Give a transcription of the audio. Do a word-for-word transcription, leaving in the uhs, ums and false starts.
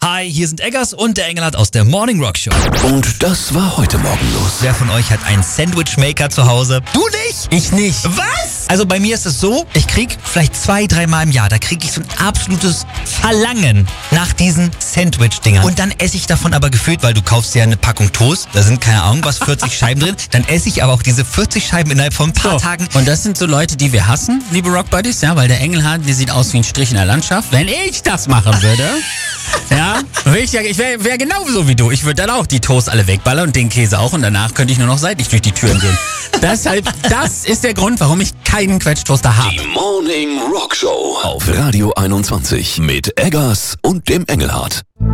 Hi, hier sind Eggers und der Engelhardt aus der Morning Rock Show. Und das war heute Morgen los. Wer von euch hat einen Sandwich-Maker zu Hause? Du nicht? Ich nicht. Was? Also bei mir ist es so, ich krieg vielleicht zwei, dreimal im Jahr, da kriege ich so ein absolutes Verlangen nach diesen Sandwich-Dingern. Und dann esse ich davon aber gefühlt, weil du kaufst ja eine Packung Toast, da sind keine Ahnung was, vierzig Scheiben drin, dann esse ich aber auch diese vierzig Scheiben innerhalb von ein paar So. Tagen. Und das sind so Leute, die wir hassen, liebe Rock Buddies, ja, weil der Engelhardt, der sieht aus wie ein Strich in der Landschaft. Wenn ich das machen würde, ja, wär ich, ja, ich wäre wär genauso wie du. Ich würde dann auch die Toast alle wegballern und den Käse auch und danach könnte ich nur noch seitlich durch die Türen gehen. Deshalb, das ist der Grund, warum ich keinen Quetschtoaster habe. Die Morning Rock Show auf Radio einundzwanzig mit Eggers und dem Engelhardt.